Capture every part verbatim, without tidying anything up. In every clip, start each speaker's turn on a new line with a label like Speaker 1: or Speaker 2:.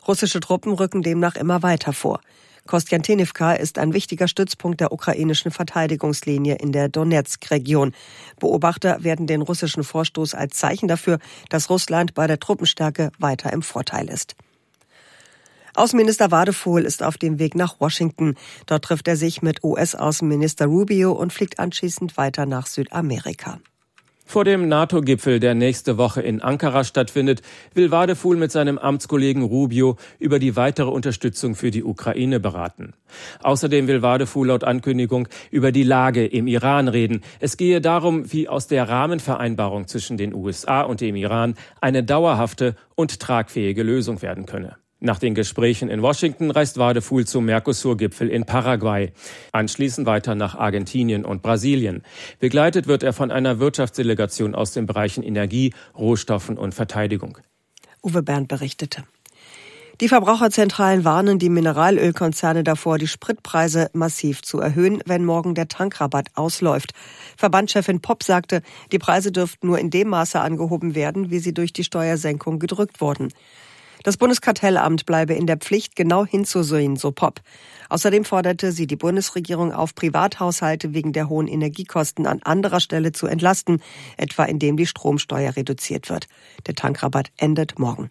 Speaker 1: Russische Truppen rücken demnach immer weiter vor. Kostjantinivka ist ein wichtiger Stützpunkt der ukrainischen Verteidigungslinie in der Donezk-Region. Beobachter werden den russischen Vorstoß als Zeichen dafür, dass Russland bei der Truppenstärke weiter im Vorteil ist. Außenminister Wadephul ist auf dem Weg nach Washington. Dort trifft er sich mit U S-Außenminister Rubio und fliegt anschließend weiter nach Südamerika.
Speaker 2: Vor dem NATO-Gipfel, der nächste Woche in Ankara stattfindet, will Wadephul mit seinem Amtskollegen Rubio über die weitere Unterstützung für die Ukraine beraten. Außerdem will Wadephul laut Ankündigung über die Lage im Iran reden. Es gehe darum, wie aus der Rahmenvereinbarung zwischen den U S A und dem Iran eine dauerhafte und tragfähige Lösung werden könne. Nach den Gesprächen in Washington reist Wadephul zum Mercosur-Gipfel in Paraguay. Anschließend weiter nach Argentinien und Brasilien. Begleitet wird er von einer Wirtschaftsdelegation aus den Bereichen Energie, Rohstoffen und Verteidigung.
Speaker 1: Uwe Bernd berichtete. Die Verbraucherzentralen warnen die Mineralölkonzerne davor, die Spritpreise massiv zu erhöhen, wenn morgen der Tankrabatt ausläuft. Verbandschefin Popp sagte, die Preise dürften nur in dem Maße angehoben werden, wie sie durch die Steuersenkung gedrückt wurden. Das Bundeskartellamt bleibe in der Pflicht, genau hinzusehen, so Popp. Außerdem forderte sie die Bundesregierung auf, Privathaushalte wegen der hohen Energiekosten an anderer Stelle zu entlasten, etwa indem die Stromsteuer reduziert wird. Der Tankrabatt endet morgen.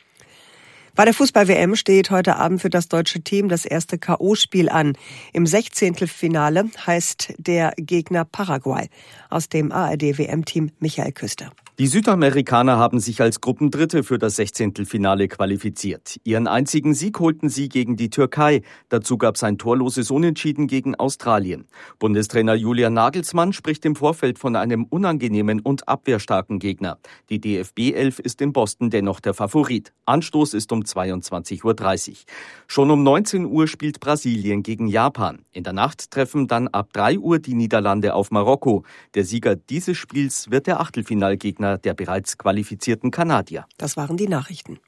Speaker 1: Bei der Fußball-W M steht heute Abend für das deutsche Team das erste K O-Spiel an. Im Sechzehntelfinale heißt der Gegner Paraguay. Aus dem A R D-W M-Team Michael Küster.
Speaker 3: Die Südamerikaner haben sich als Gruppendritte für das Sechzehntelfinale qualifiziert. Ihren einzigen Sieg holten sie gegen die Türkei. Dazu gab es ein torloses Unentschieden gegen Australien. Bundestrainer Julian Nagelsmann spricht im Vorfeld von einem unangenehmen und abwehrstarken Gegner. Die D F B-Elf ist in Boston dennoch der Favorit. Anstoß ist um zweiundzwanzig Uhr dreißig. Schon um neunzehn Uhr spielt Brasilien gegen Japan. In der Nacht treffen dann ab drei Uhr die Niederlande auf Marokko. Der Sieger dieses Spiels wird der Achtelfinalgegner der bereits qualifizierten Kanadier.
Speaker 1: Das waren die Nachrichten.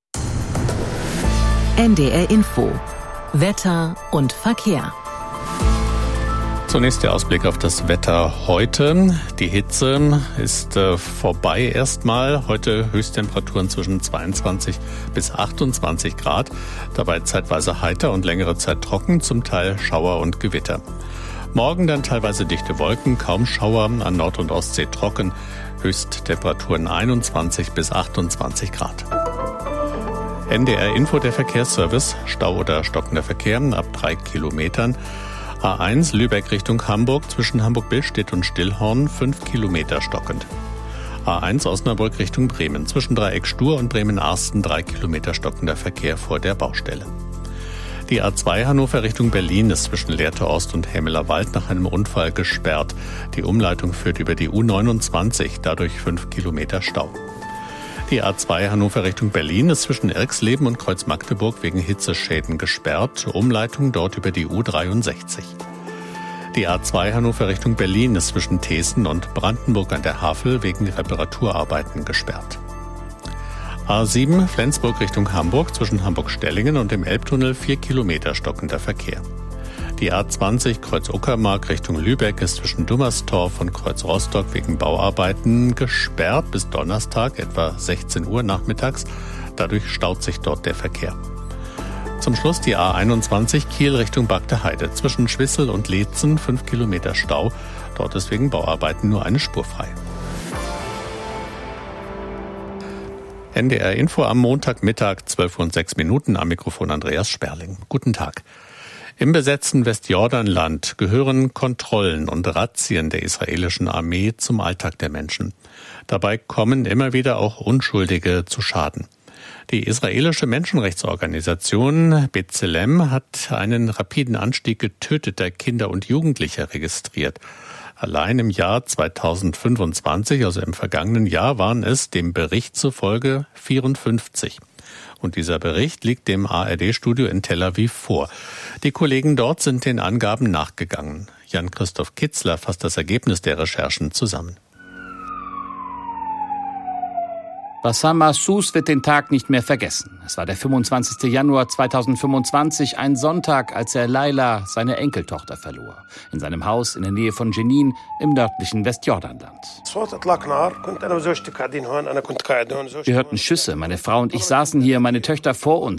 Speaker 4: N D R Info. Wetter und Verkehr.
Speaker 5: Zunächst der Ausblick auf das Wetter heute. Die Hitze ist äh, vorbei erstmal. Heute Höchsttemperaturen zwischen zweiundzwanzig bis achtundzwanzig Grad. Dabei zeitweise heiter und längere Zeit trocken, zum Teil Schauer und Gewitter. Morgen dann teilweise dichte Wolken, kaum Schauer, an Nord- und Ostsee trocken. Höchsttemperaturen einundzwanzig bis achtundzwanzig Grad. N D R Info, der Verkehrsservice. Stau oder stockender Verkehr ab drei Kilometern. A eins Lübeck Richtung Hamburg zwischen Hamburg-Billstedt und Stillhorn fünf Kilometer stockend. A eins Osnabrück Richtung Bremen zwischen Dreieck Stur und Bremen-Arsten drei Kilometer stockender Verkehr vor der Baustelle. Die A zwei Hannover Richtung Berlin ist zwischen Lehrte Ost und Hemmeler Wald nach einem Unfall gesperrt. Die Umleitung führt über die U neunundzwanzig, dadurch fünf Kilometer Stau. Die A zwei Hannover Richtung Berlin ist zwischen Erxleben und Kreuz-Magdeburg wegen Hitzeschäden gesperrt. Umleitung dort über die U dreiundsechzig. Die A zwei Hannover Richtung Berlin ist zwischen Thesen und Brandenburg an der Havel wegen Reparaturarbeiten gesperrt. A sieben Flensburg Richtung Hamburg zwischen Hamburg-Stellingen und dem Elbtunnel vier Kilometer stockender Verkehr. Die A zwanzig Kreuz-Uckermark Richtung Lübeck ist zwischen Dummerstorf und Kreuz-Rostock wegen Bauarbeiten gesperrt bis Donnerstag etwa sechzehn Uhr nachmittags. Dadurch staut sich dort der Verkehr. Zum Schluss die A einundzwanzig Kiel Richtung Bagdeheide zwischen Schwissel und Leetzen fünf Kilometer Stau. Dort ist wegen Bauarbeiten nur eine Spur frei. N D R Info am Montagmittag, zwölf Uhr und sechs Minuten, am Mikrofon Andreas Sperling. Guten Tag. Im besetzten Westjordanland gehören Kontrollen und Razzien der israelischen Armee zum Alltag der Menschen. Dabei kommen immer wieder auch Unschuldige zu Schaden. Die israelische Menschenrechtsorganisation B'Tselem hat einen rapiden Anstieg getöteter Kinder und Jugendlicher registriert. Allein im Jahr zweitausendfünfundzwanzig, also im vergangenen Jahr, waren es dem Bericht zufolge vierundfünfzig. Und dieser Bericht liegt dem A R D-Studio in Tel Aviv vor. Die Kollegen dort sind den Angaben nachgegangen. Jan-Christoph Kitzler fasst das Ergebnis der Recherchen zusammen.
Speaker 6: Bassam Mahsous wird den Tag nicht mehr vergessen. Es war der fünfundzwanzigster Januar zweitausendfünfundzwanzig, ein Sonntag, als er Laila, seine Enkeltochter, verlor. In seinem Haus in der Nähe von Jenin im nördlichen Westjordanland. Wir hörten Schüsse, meine Frau und ich saßen hier, meine Töchter vor uns.